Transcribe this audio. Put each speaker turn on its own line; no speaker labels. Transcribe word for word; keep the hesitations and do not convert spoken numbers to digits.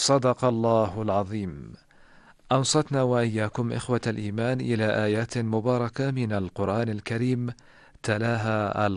صدق الله العظيم. أنصتنا وإياكم إخوة الإيمان إلى آيات مباركة من القرآن الكريم تلاها